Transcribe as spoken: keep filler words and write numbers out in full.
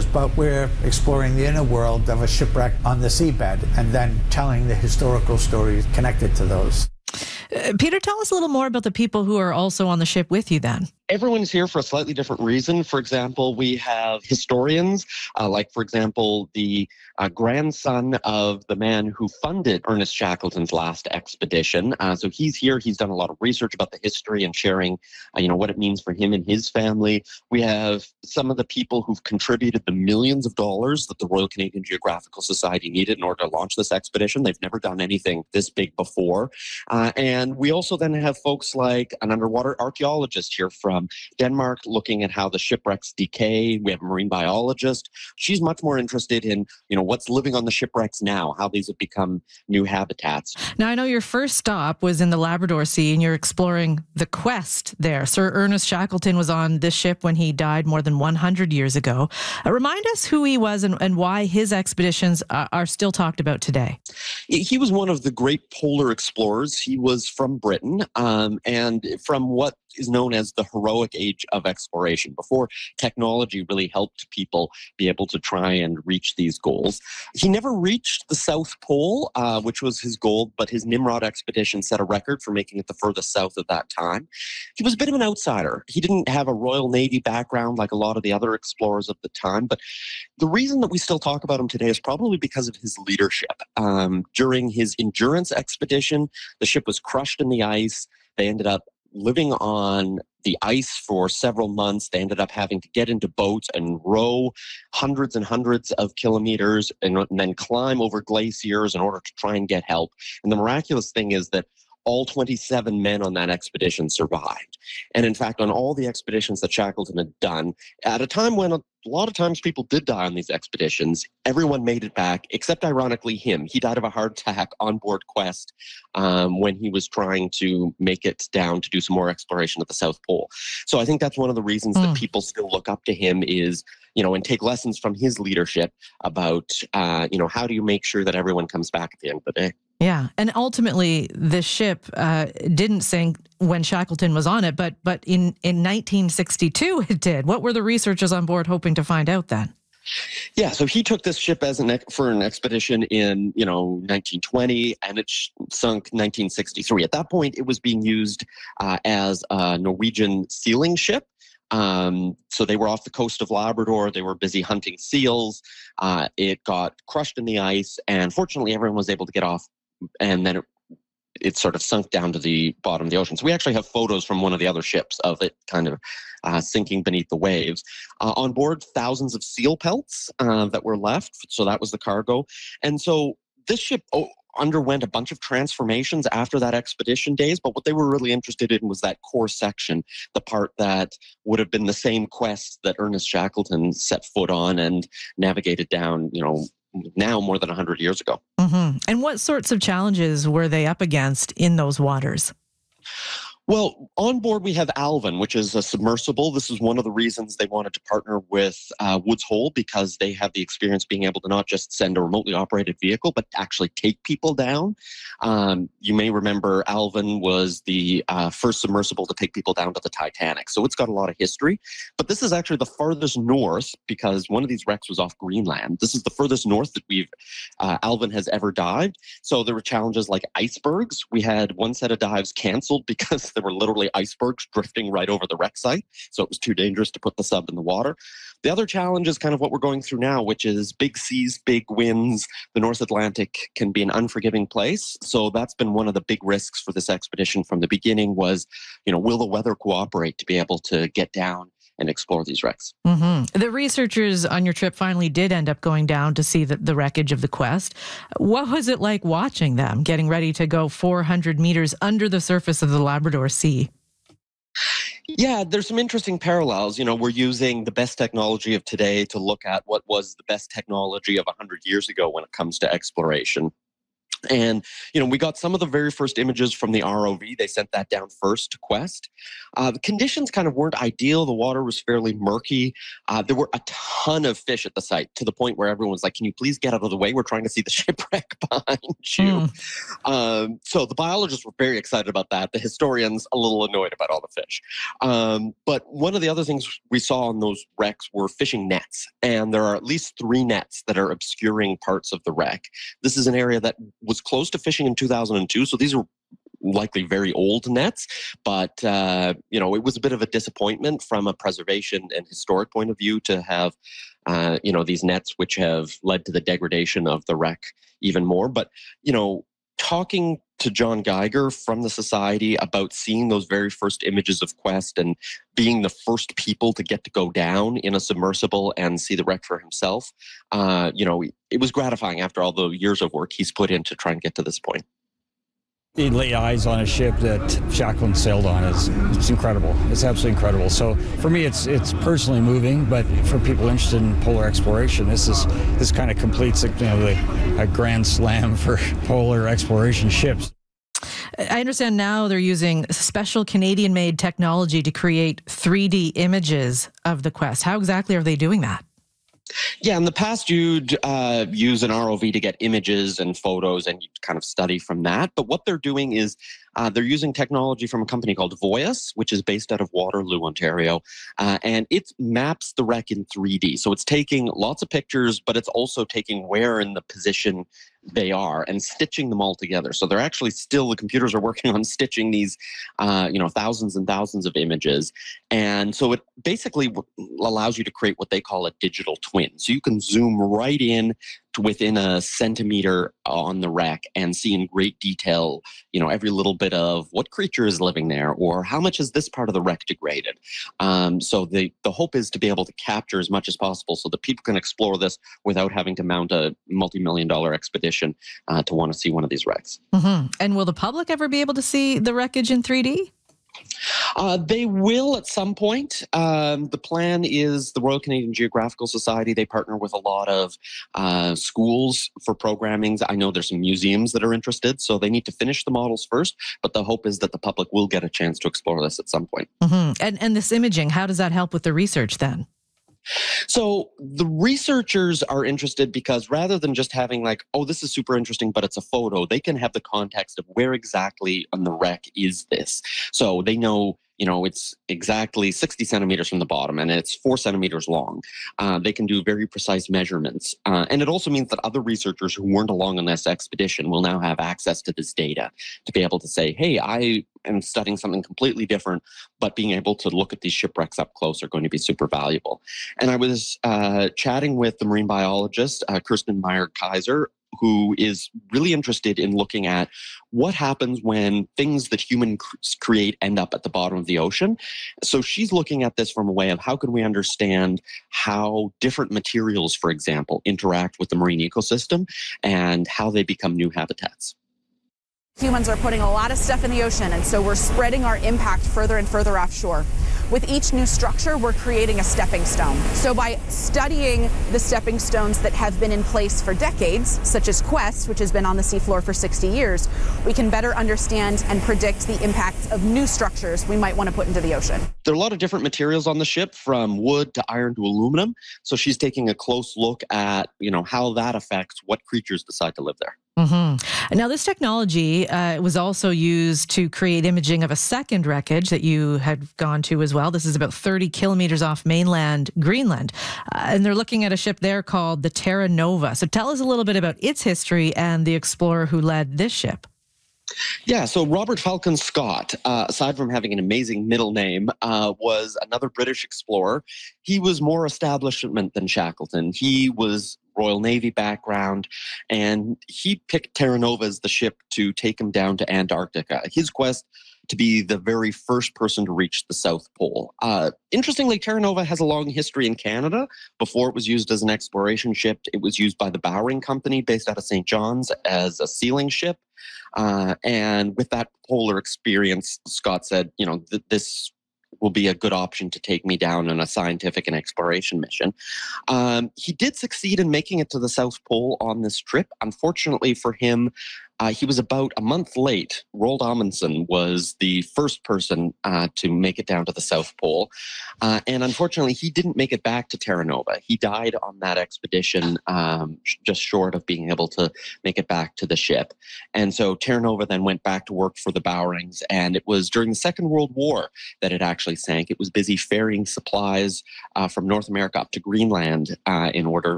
but we're exploring the inner world of a shipwreck on the seabed and then telling the historical stories connected to those. Uh, Peter, tell us a little more about the people who are also on the ship with you then. Everyone's here for a slightly different reason. For example, we have historians, uh, like, for example, the uh, grandson of the man who funded Ernest Shackleton's last expedition. Uh, so he's here. He's done a lot of research about the history and sharing, uh, you know, what it means for him and his family. We have some of the people who've contributed the millions of dollars that the Royal Canadian Geographical Society needed in order to launch this expedition. They've never done anything this big before. Uh, and we also then have folks like an underwater archaeologist here from Denmark looking at how the shipwrecks decay. We have a marine biologist. She's much more interested in, you know, what's living on the shipwrecks now, how these have become new habitats. Now, I know your first stop was in the Labrador Sea and you're exploring the Quest there. Sir Ernest Shackleton was on this ship when he died more than one hundred years ago. Uh, remind us who he was and, and why his expeditions uh, are still talked about today. He was one of the great polar explorers. He was from Britain, um, and from what is known as the heroic age of exploration, before technology really helped people be able to try and reach these goals. He never reached the South Pole, uh, which was his goal, but his Nimrod expedition set a record for making it the furthest south at that time. He was a bit of an outsider. He didn't have a Royal Navy background like a lot of the other explorers of the time, but the reason that we still talk about him today is probably because of his leadership. Um, during his Endurance expedition, the ship was crushed in the ice. They ended up living on the ice for several months. They ended up having to get into boats and row hundreds and hundreds of kilometers and, and then climb over glaciers in order to try and get help. And the miraculous thing is that all twenty-seven men on that expedition survived. And in fact, on all the expeditions that Shackleton had done, at a time when a lot of times people did die on these expeditions, everyone made it back, except ironically him. He died of a heart attack on board Quest um, when he was trying to make it down to do some more exploration at the South Pole. So I think that's one of the reasons mm. that people still look up to him is, you know, and take lessons from his leadership about, uh, you know, how do you make sure that everyone comes back at the end of the day? Yeah, and ultimately the ship uh, didn't sink when Shackleton was on it, but but in, in nineteen sixty-two it did. What were the researchers on board hoping to find out then? Yeah, so he took this ship as an for an expedition in, you know, nineteen twenty, and it sunk nineteen sixty-three. At that point, it was being used uh, as a Norwegian sealing ship. Um, so they were off the coast of Labrador. They were busy hunting seals. Uh, it got crushed in the ice, and fortunately, everyone was able to get off. And then it, it sort of sunk down to the bottom of the ocean. So we actually have photos from one of the other ships of it kind of uh, sinking beneath the waves. Uh, on board, thousands of seal pelts uh, that were left. So that was the cargo. And so this ship oh, underwent a bunch of transformations after that expedition days. But what they were really interested in was that core section, the part that would have been the same quest that Ernest Shackleton set foot on and navigated down, you know, now more than one hundred years ago. Mm-hmm. And what sorts of challenges were they up against in those waters? Well, on board we have Alvin, which is a submersible. This is one of the reasons they wanted to partner with uh, Woods Hole, because they have the experience being able to not just send a remotely operated vehicle, but actually take people down. Um, you may remember Alvin was the uh, first submersible to take people down to the Titanic. So it's got a lot of history. But this is actually the farthest north, because one of these wrecks was off Greenland. This is the furthest north that we've uh, Alvin has ever dived. So there were challenges like icebergs. We had one set of dives canceled because there were literally icebergs drifting right over the wreck site. So it was too dangerous to put the sub in the water. The other challenge is kind of what we're going through now, which is big seas, big winds. The North Atlantic can be an unforgiving place. So that's been one of the big risks for this expedition from the beginning was, you know, will the weather cooperate to be able to get down and explore these wrecks? Mm-hmm. The researchers on your trip finally did end up going down to see the, the wreckage of the Quest. What was it like watching them getting ready to go four hundred meters under the surface of the Labrador Sea? Yeah, there's some interesting parallels. You know, we're using the best technology of today to look at what was the best technology of one hundred years ago when it comes to exploration. And, you know, we got some of the very first images from the R O V. They sent that down first to Quest. Uh, the conditions kind of weren't ideal. The water was fairly murky. Uh, there were a ton of fish at the site, to the point where everyone was like, can you please get out of the way? We're trying to see the shipwreck behind you. Mm. Um, so the biologists were very excited about that. The historians a little annoyed about all the fish. Um, but one of the other things we saw on those wrecks were fishing nets. And there are at least three nets that are obscuring parts of the wreck. This is an area that was close to fishing in two thousand two, so these are likely very old nets, but uh, you know, it was a bit of a disappointment from a preservation and historic point of view to have uh, you know, these nets, which have led to the degradation of the wreck even more. But you know, talking to John Geiger from the Society about seeing those very first images of Quest and being the first people to get to go down in a submersible and see the wreck for himself, uh, you know, it was gratifying after all the years of work he's put in to try and get to this point. He laid eyes on a ship that Shackleton sailed on. It's, it's incredible. It's absolutely incredible. So for me, it's it's personally moving, but for people interested in polar exploration, this is this kind of completes, you know, the, a grand slam for polar exploration ships. I understand now they're using special Canadian-made technology to create three D images of the Quest. How exactly are they doing that? Yeah, in the past, you'd uh, use an R O V to get images and photos, and you'd kind of study from that. But what they're doing is uh, they're using technology from a company called Voyas, which is based out of Waterloo, Ontario, uh, and it maps the wreck in three D. So it's taking lots of pictures, but it's also taking where in the position they are and stitching them all together. So they're actually still, the computers are working on stitching these, uh, you know, thousands and thousands of images. And so it basically allows you to create what they call a digital twin. So you can zoom right in to within a centimeter on the wreck and see in great detail, you know, every little bit of what creature is living there or how much is this part of the wreck degraded. Um, so the, the hope is to be able to capture as much as possible so that people can explore this without having to mount a multi-million dollar expedition uh, to want to see one of these wrecks. Mm-hmm. And will the public ever be able to see the wreckage in three D? Uh, they will at some point. Um, the plan is the Royal Canadian Geographical Society. They partner with a lot of uh, schools for programming. I know there's some museums that are interested, so they need to finish the models first. But the hope is that the public will get a chance to explore this at some point. Mm-hmm. And and this imaging, how does that help with the research then? So the researchers are interested because rather than just having like, oh, this is super interesting, but it's a photo, they can have the context of where exactly on the wreck is this. So they know, you know, it's exactly sixty centimeters from the bottom and it's four centimeters long. Uh, they can do very precise measurements. Uh, and it also means that other researchers who weren't along on this expedition will now have access to this data to be able to say, hey, I am studying something completely different, but being able to look at these shipwrecks up close are going to be super valuable. And I was uh, chatting with the marine biologist, uh, Kirsten Meyer-Kaiser, who is really interested in looking at what happens when things that humans create end up at the bottom of the ocean. So she's looking at this from a way of how can we understand how different materials, for example, interact with the marine ecosystem and how they become new habitats. Humans are putting a lot of stuff in the ocean, and so we're spreading our impact further and further offshore. With each new structure, we're creating a stepping stone. So by studying the stepping stones that have been in place for decades, such as Quest, which has been on the seafloor for sixty years, we can better understand and predict the impact of new structures we might want to put into the ocean. There are a lot of different materials on the ship, from wood to iron to aluminum. So she's taking a close look at, you know, how that affects what creatures decide to live there. Mm-hmm. Now, this technology uh, was also used to create imaging of a second wreckage that you had gone to as well. This is about thirty kilometers off mainland Greenland. Uh, and they're looking at a ship there called the Terra Nova. So tell us a little bit about its history and the explorer who led this ship. Yeah, so Robert Falcon Scott, uh, aside from having an amazing middle name, uh, was another British explorer. He was more establishment than Shackleton. He was Royal Navy background, and he picked Terra Nova as the ship to take him down to Antarctica. His quest to be the very first person to reach the South Pole. Uh, interestingly, Terra Nova has a long history in Canada. Before it was used as an exploration ship, it was used by the Bowring Company based out of Saint John's as a sealing ship. Uh, and with that polar experience, Scott said, you know, th- this will be a good option to take me down on a scientific and exploration mission. Um, he did succeed in making it to the South Pole on this trip. Unfortunately for him, Uh, he was about a month late. Roald Amundsen was the first person uh, to make it down to the South Pole. Uh, and unfortunately, he didn't make it back to Terra Nova. He died on that expedition um, just short of being able to make it back to the ship. And so Terra Nova then went back to work for the Bowrings. And it was during the Second World War that it actually sank. It was busy ferrying supplies uh, from North America up to Greenland uh, in order